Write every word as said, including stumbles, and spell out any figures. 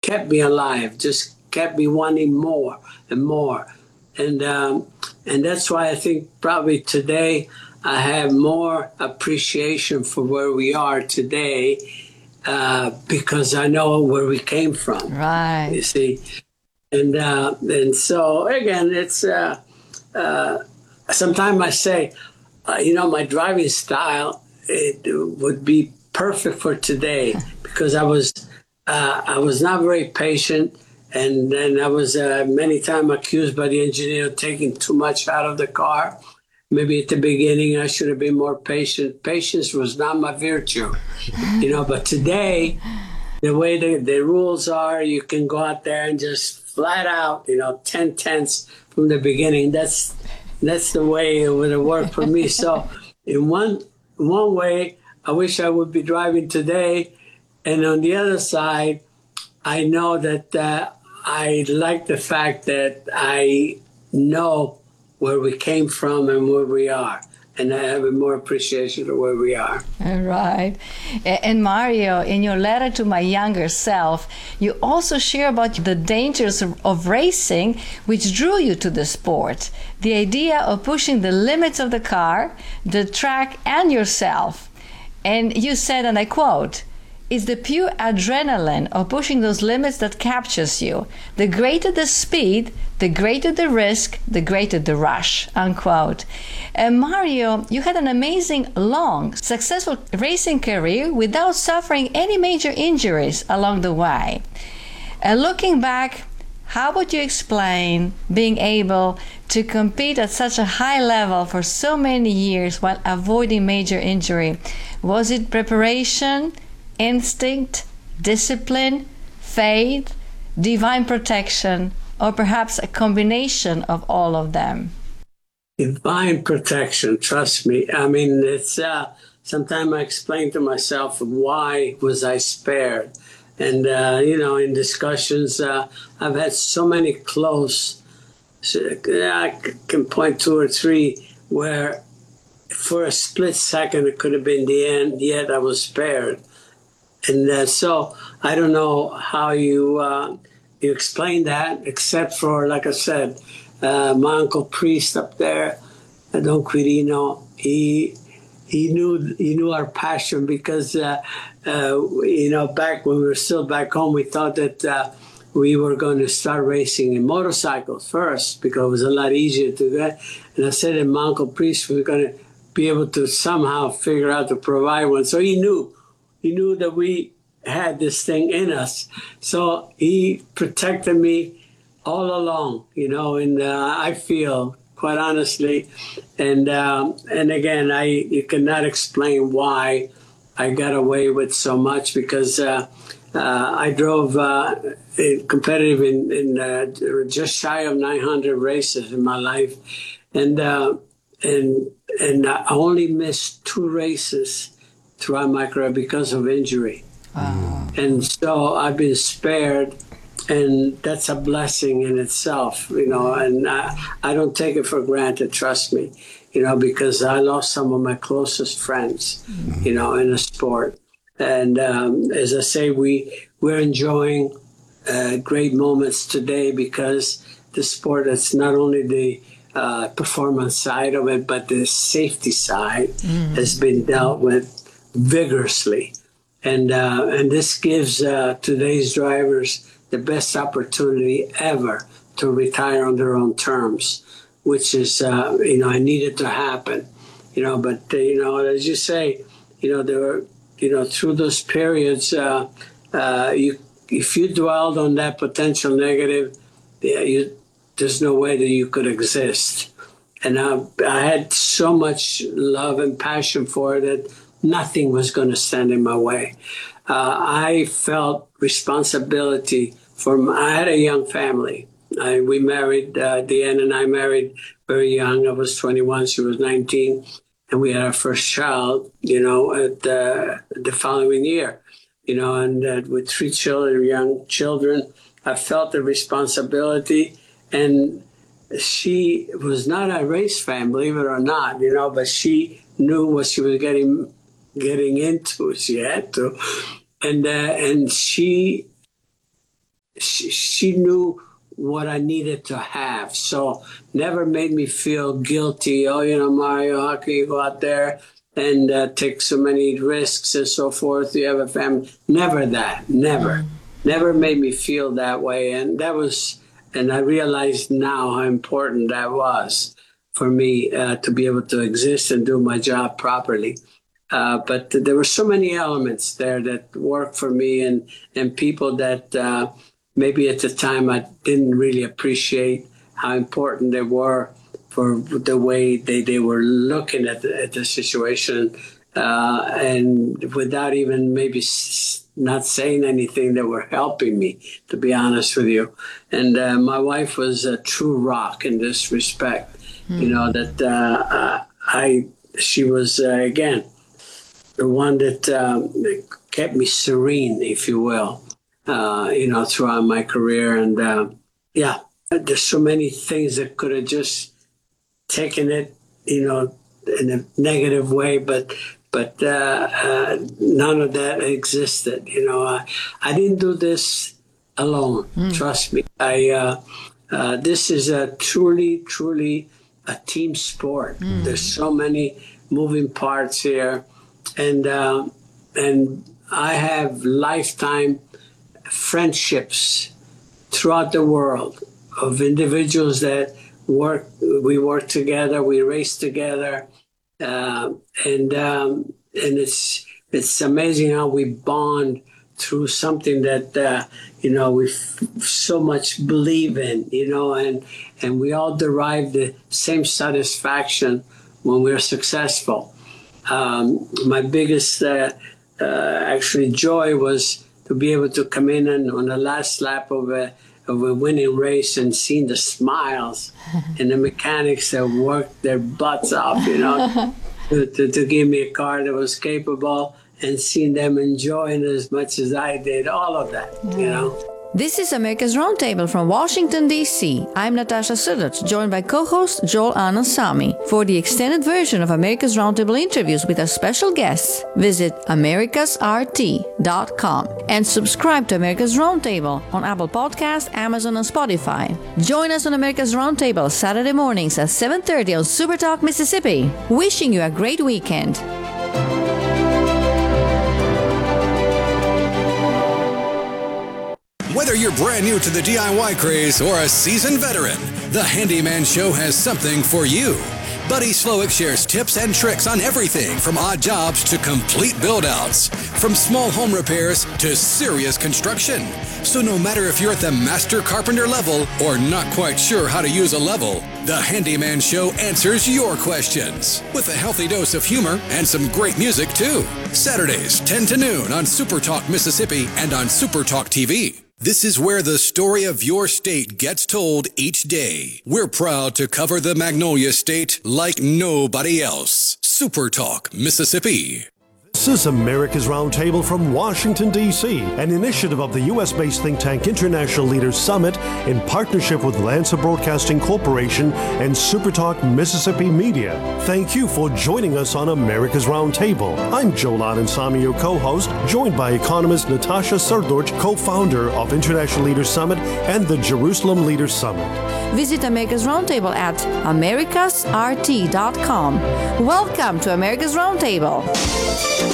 kept me alive, just kept me wanting more and more. And um, and that's why I think probably today I have more appreciation for where we are today uh, because I know where we came from. Right. You see, and uh, and so again, it's uh, uh, sometimes I say, uh, you know, my driving style it would be perfect for today because I was uh, I was not very patient. And then I was uh, many times accused by the engineer of taking too much out of the car. Maybe at the beginning I should have been more patient. Patience was not my virtue, you know. But today, the way the, the rules are, you can go out there and just flat out, you know, ten tenths from the beginning. That's that's the way it would have worked for me. So in one one way, I wish I would be driving today, and on the other side, I know that. Uh, I like the fact that I know where we came from and where we are. And I have a more appreciation of where we are. Right. And Mario, in your letter to my younger self, you also share about the dangers of racing, which drew you to the sport. The idea of pushing the limits of the car, the track, and yourself. And you said, and I quote, "It's the pure adrenaline of pushing those limits that captures you. The greater the speed, the greater the risk, the greater the rush," unquote. And Mario, you had an amazing, long, successful racing career without suffering any major injuries along the way. And looking back, how would you explain being able to compete at such a high level for so many years while avoiding major injury? Was it preparation, instinct, discipline, faith, divine protection, or perhaps a combination of all of them? Divine protection, trust me. I mean, it's uh, sometimes I explain to myself, why was I spared? And, uh, you know, in discussions, uh, I've had so many close, I can point two or three where for a split second it could have been the end, yet I was spared. And uh, so I don't know how you uh, you explain that, except for, like I said, uh, my uncle Priest up there, uh, Don Quirino, he he knew he knew our passion because uh, uh, you know, back when we were still back home, we thought that uh, we were going to start racing in motorcycles first because it was a lot easier to get. And I said to my uncle Priest, we were going to be able to somehow figure out to provide one. So he knew. He knew that we had this thing in us. So he protected me all along, you know, and uh, I feel, quite honestly, and um, and again, I you cannot explain why I got away with so much because uh, uh, I drove uh, competitive in, in uh, just shy of nine hundred races in my life. And, uh, and, and I only missed two races throughout my career because of injury. Wow. And so I've been spared, and that's a blessing in itself, you know, and I, I don't take it for granted, trust me, you know, because I lost some of my closest friends, mm-hmm. you know, in the sport. And um, as I say, we, we're enjoying uh, great moments today because the sport, it's not only the uh, performance side of it, but the safety side mm-hmm. has been dealt with vigorously, and uh, and this gives uh, today's drivers the best opportunity ever to retire on their own terms, which is uh, you know, I needed to happen, you know. But uh, you know, as you say, you know, there were, you know, through those periods, uh, uh, you if you dwelled on that potential negative, yeah, you, there's no way that you could exist. And I, I had so much love and passion for it that nothing was going to stand in my way. Uh, I felt responsibility for my, I had a young family. I, we married, uh, Deanne and I married very young. I was twenty-one, she was nineteen. And we had our first child, you know, at uh, the following year, you know, and uh, with three children, young children, I felt the responsibility. And she was not a race fan, believe it or not, you know, but she knew what she was getting getting into. She had to, and uh, and she she, she knew what I needed to have. So never made me feel guilty. Oh, you know, Mario, how can you go out there and uh, take so many risks and so forth? You have a family. Never that. Never. Mm. Never made me feel that way. And that was, and I realized now how important that was for me uh, to be able to exist and do my job properly. Uh, but there were so many elements there that worked for me, and, and people that uh, maybe at the time I didn't really appreciate how important they were for the way they, they were looking at the, at the situation. Uh, and without even maybe s- not saying anything, they were helping me, to be honest with you. And uh, my wife was a true rock in this respect. Mm. You know, that uh, uh, I, she was, uh, again, the one that um, kept me serene, if you will, uh, you know, throughout my career. And uh, yeah, there's so many things that could have just taken it, you know, in a negative way, but but uh, uh, none of that existed. You know, I, I didn't do this alone. Mm. Trust me. I uh, uh, this is a truly, truly a team sport. Mm. There's so many moving parts here. And uh, and I have lifetime friendships throughout the world of individuals that work. We work together. We race together, uh, and um, and it's it's amazing how we bond through something that uh, you know we f- so much believe in. You know, and and we all derive the same satisfaction when we're successful. Um, my biggest uh, uh, actually joy was to be able to come in and on the last lap of a, of a winning race and seeing the smiles and the mechanics that worked their butts off, you know, to, to, to give me a car that was capable, and seeing them enjoying it as much as I did, all of that, you know. This is America's Roundtable from Washington, D C I'm Natasha Sudach, joined by co-host Joel Anand Samy. For the extended version of America's Roundtable interviews with our special guests, visit americas r t dot com and subscribe to America's Roundtable on Apple Podcasts, Amazon, and Spotify. Join us on America's Roundtable Saturday mornings at seven thirty on Super Talk Mississippi. Wishing you a great weekend. Whether you're brand new to the D I Y craze or a seasoned veteran, The Handyman Show has something for you. Buddy Slowick shares tips and tricks on everything from odd jobs to complete build-outs, from small home repairs to serious construction. So no matter if you're at the master carpenter level or not quite sure how to use a level, The Handyman Show answers your questions with a healthy dose of humor and some great music too. Saturdays, ten to noon on Super Talk Mississippi and on Super Talk T V. This is where the story of your state gets told each day. We're proud to cover the Magnolia State like nobody else. Super Talk Mississippi. This is America's Roundtable from Washington, D C, an initiative of the U S-based think tank International Leaders Summit in partnership with Lancer Broadcasting Corporation and SuperTalk Mississippi Media. Thank you for joining us on America's Roundtable. I'm Joel Anand Samy, your co-host, joined by economist Natasha Srdoc, co-founder of International Leaders Summit and the Jerusalem Leaders Summit. Visit America's Roundtable at americas r t dot com. Welcome to America's Roundtable.